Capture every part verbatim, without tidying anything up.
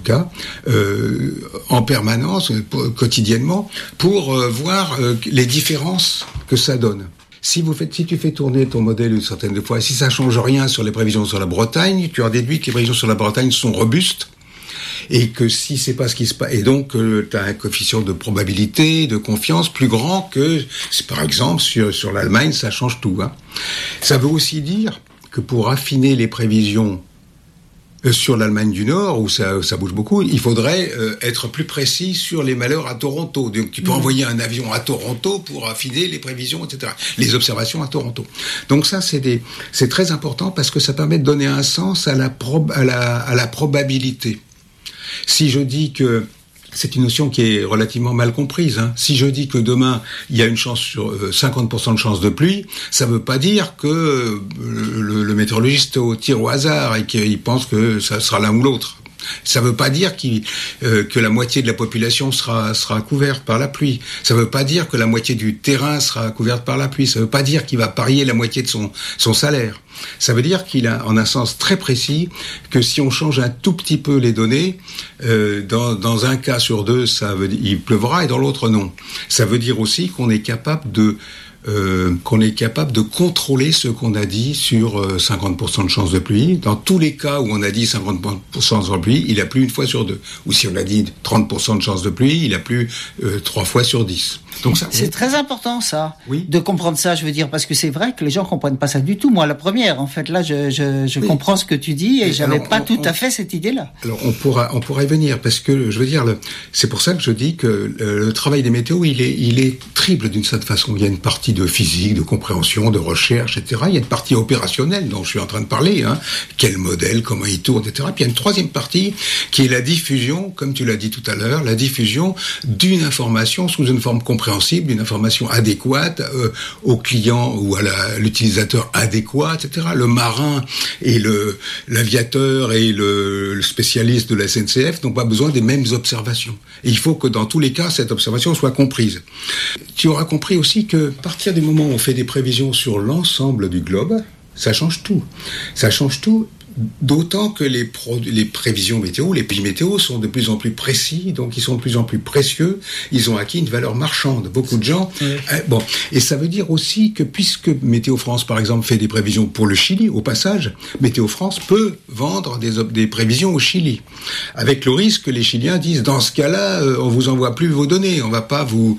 cas, euh, en permanence, quotidiennement, pour euh, voir euh, les différences que ça donne. Si vous faites, si tu fais tourner ton modèle une certaine fois, si ça change rien sur les prévisions sur la Bretagne, tu as déduit que les prévisions sur la Bretagne sont robustes. Et que si c'est pas ce qui se passe, et donc euh, tu as un coefficient de probabilité, de confiance plus grand que, par exemple, sur, sur l'Allemagne, ça change tout. Hein. Ça veut aussi dire que pour affiner les prévisions euh, sur l'Allemagne du Nord, où ça, ça bouge beaucoup, il faudrait euh, être plus précis sur les malheurs à Toronto. Donc tu peux mmh. envoyer un avion à Toronto pour affiner les prévisions, et cetera. Les observations à Toronto. Donc ça, c'est, des, c'est très important parce que ça permet de donner un sens à la, prob, à la, à la probabilité. Si je dis que c'est une notion qui est relativement mal comprise, hein. Si je dis que demain il y a une chance sur euh, cinquante pour cent de chance de pluie, ça ne veut pas dire que euh, le, le météorologiste tire au hasard et qu'il pense que ça sera l'un ou l'autre. Ça ne veut pas dire qu'il, euh, que la moitié de la population sera, sera couverte par la pluie. Ça ne veut pas dire que la moitié du terrain sera couverte par la pluie. Ça ne veut pas dire qu'il va parier la moitié de son, son salaire. Ça veut dire qu'il a, en un sens très précis, que si on change un tout petit peu les données, euh, dans, dans un cas sur deux, ça veut dire, il pleuvra et dans l'autre non. Ça veut dire aussi qu'on est capable de Euh, qu'on est capable de contrôler ce qu'on a dit sur euh, cinquante pour cent de chance de pluie. Dans tous les cas où on a dit cinquante pour cent de pluie, il a plu une fois sur deux. Ou si on a dit trente pour cent de chance de pluie, il a plu euh, trois fois sur dix. Donc ça, c'est très important ça, oui. de comprendre ça, je veux dire, parce que c'est vrai que les gens comprennent pas ça du tout. Moi, la première, en fait, là, je, je, je oui. comprends ce que tu dis et, et j'avais alors, pas on, tout on, à fait cette idée-là. Alors on pourra, on pourra y venir parce que je veux dire, le, c'est pour ça que je dis que le, le travail des météos, il est, il est triple d'une certaine façon. Il y a une partie de physique, de compréhension, de recherche, et cetera. Il y a une partie opérationnelle dont je suis en train de parler, hein. Quel modèle, comment il tourne, et cetera. Puis il y a une troisième partie qui est la diffusion, comme tu l'as dit tout à l'heure, la diffusion d'une information sous une forme compréhensible, d'une information adéquate euh, au client ou à la, l'utilisateur adéquat, et cetera. Le marin et le, l'aviateur et le, le spécialiste de la S N C F n'ont pas besoin des mêmes observations. Et il faut que dans tous les cas, cette observation soit comprise. Tu auras compris aussi que à partir du moment où on fait des prévisions sur l'ensemble du globe, ça change tout. Ça change tout. D'autant que les, pro- les prévisions météo, les pays météo sont de plus en plus précis, donc ils sont de plus en plus précieux, ils ont acquis une valeur marchande. Beaucoup de gens... Oui. Euh, bon, et ça veut dire aussi que puisque Météo France, par exemple, fait des prévisions pour le Chili, au passage, Météo France peut vendre des, des prévisions au Chili. Avec le risque que les Chiliens disent, dans ce cas-là, euh, on vous envoie plus vos données, on va pas vous,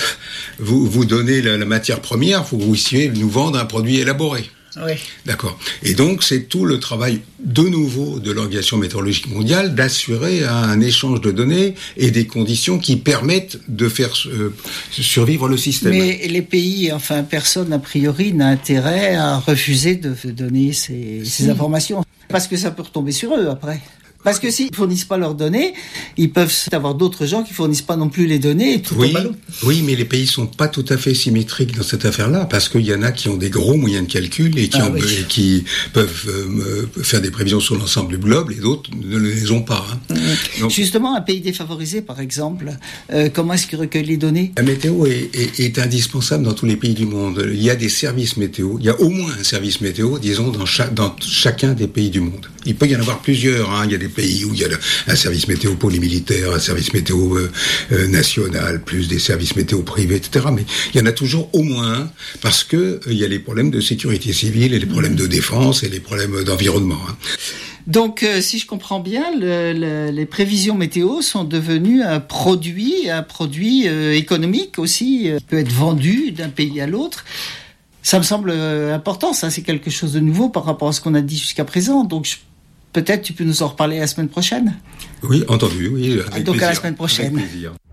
vous, vous donner la, la matière première, faut que vous puissiez nous vendre un produit élaboré. Oui. D'accord. Et donc, c'est tout le travail, de nouveau, de l'Organisation météorologique mondiale d'assurer un échange de données et des conditions qui permettent de faire euh, survivre le système. Mais les pays, enfin, personne, a priori, n'a intérêt à refuser de donner ces, ces si. informations. Parce que ça peut retomber sur eux, après. Parce que s'ils fournissent pas leurs données, ils peuvent avoir d'autres gens qui fournissent pas non plus les données et tout oui, au ballon. Oui, mais les pays sont pas tout à fait symétriques dans cette affaire-là, parce qu'il y en a qui ont des gros moyens de calcul et qui, ah, ont, oui. et qui peuvent euh, faire des prévisions sur l'ensemble du globe, et d'autres ne les ont pas. Hein. Mmh. Donc, justement, un pays défavorisé, par exemple, euh, comment est-ce qu'il recueille les données ? La météo est, est, est indispensable dans tous les pays du monde. Il y a des services météo, il y a au moins un service météo, disons, dans, cha- dans chacun des pays du monde. Il peut y en avoir plusieurs, hein. Il y a des pays où il y a un service météo pour les militaires, un service météo euh, euh, national, plus des services météo privés, et cetera. Mais il y en a toujours au moins un, parce que euh, il y a les problèmes de sécurité civile et les problèmes de défense et les problèmes d'environnement. Hein. Donc, euh, si je comprends bien, le, le, les prévisions météo sont devenues un produit, un produit euh, économique aussi, euh, qui peut être vendu d'un pays à l'autre. Ça me semble important, ça, c'est quelque chose de nouveau par rapport à ce qu'on a dit jusqu'à présent. Donc, je Peut-être tu peux nous en reparler la semaine prochaine ? Oui, entendu, oui. Avec Donc plaisir. À la semaine prochaine. Avec plaisir.